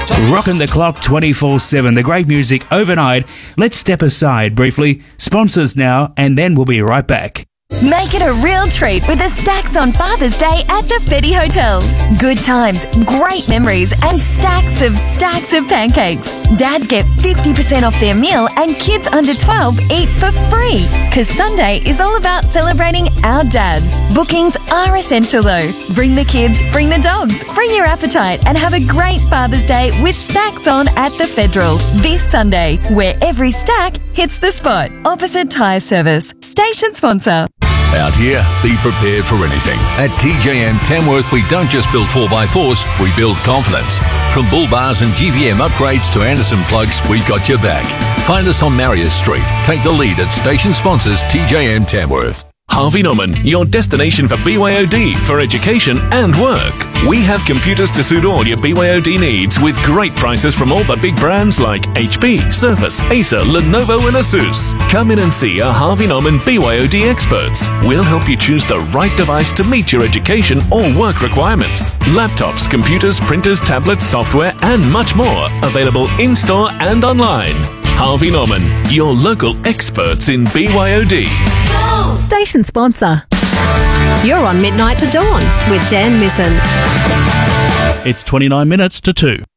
Rocking the clock 24/7. The great music overnight. Let's step aside briefly. Sponsors now, and then we'll be right back. Make it a real treat with the Stacks on Father's Day at the Fetty Hotel. Good times, great memories, and stacks of pancakes. Dads get 50% off their meal and kids under 12 eat for free. 'Cause Sunday is all about celebrating our dads. Bookings are essential though. Bring the kids, bring the dogs, bring your appetite and have a great Father's Day with Stacks on at the Federal this Sunday, where every stack hits the spot. Opposite Tyre Service. Station sponsor. Out here, be prepared for anything. At TJM Tamworth, we don't just build 4x4s, we build confidence. From bull bars and GVM upgrades to Anderson plugs, we've got your back. Find us on Marius Street. Take the lead at station sponsors TJM Tamworth. Harvey Norman, your destination for BYOD for education and work. We have computers to suit all your BYOD needs with great prices from all the big brands like HP, Surface, Acer, Lenovo and Asus. Come in and see our Harvey Norman BYOD experts. We'll help you choose the right device to meet your education or work requirements. Laptops, computers, printers, tablets, software and much more available in-store and online. Harvey Norman, your local experts in BYOD. Station sponsor. You're on Midnight to Dawn with Dan Misson. It's 29 minutes to 2.